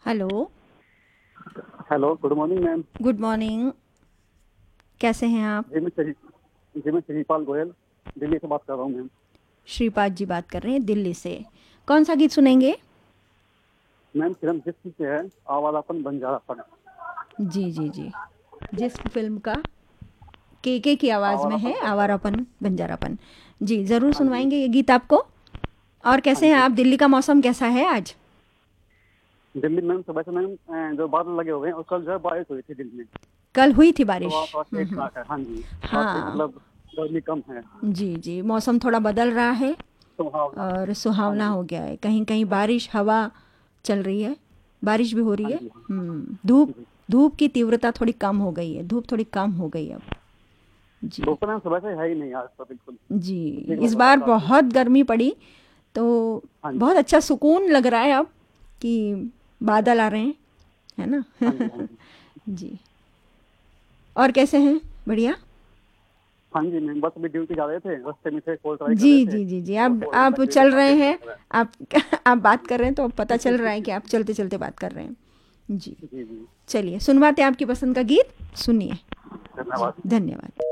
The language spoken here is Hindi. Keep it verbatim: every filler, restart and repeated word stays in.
Hello. Hello, good morning ma'am. Good morning. कैसे हैं आप? जी मैं श्री जी मैं श्रीपाल गोयल दिल्ली से बात कर रहा हूँ मैम। श्रीपाद जी बात कर रहे हैं दिल्ली से। कौन सा गीत सुनेंगे? मैम फिल्म जिस चीज़ से है आवारापन बंजारापन। जी जी जी। जिस फिल्म का केके की आवाज़ में है आवारापन बंजारापन। आवारापन बंजारापन। जी ज़रूर हाँ जी। सुनवाएंगे ये गीत आपको। और हाँ कैसे हैं जी। आप? दिल्ली का मौसम कैसा है आज? दिल्ली मैम सुबह से मैम अ, जो बादल लगे हुए हैं और कल जो है बारिश हुई थी दिल्ली में। कल हुई थी तो बारिश? वहाँ थोड़ा हम्म ठीक हम्म। ठाक है। हाँ जी। आज से हाँ। मतलब गर्मी कम है। जी जी, मौसम थोड़ा बदल रहा है सुहावना। और हाँ सुहावना जी। हो गया है। कहीं कहीं बारिश हवा चल रही है। बारिश भी हो रही हाँ है। जी। हाँ हम्म, धूप जी। धूप की तीव्रता थोड़ी कम हो गई है। धूप थोड़ी कम हो गई अब। जी दोपहर में सुबह से है ही नहीं आज तो बिल्कुल। जी। ठीक लग इस रहा है बार काफी। बहुत गर्मी पड़ी तो हाँ जी। बहुत अच्छा सुकून लग रहा है अब कि बादल आ रहे हैं, है ना? हाँ जी। हाँ जी। जी। और कैसे हैं? बढ़िया। हाँ जी मैम, बस अभी ड्यूटी जा रहे थे, रास्ते में से कॉल ट्राई कर जी रहे थे जी जी जी, तो आप कॉल आप लग गई तो चल रहे काफी अच्छा हैं। लग रहा आप आप बात कर रहे हैं तो पता चल रहा है है। कि आप चलते चलते बात कर रहे हैं। जी। जी जी। चलिए सुनवाते हैं आपकी पसंद का गीत। सुनिए। जी धन्यवाद। धन्यवाद।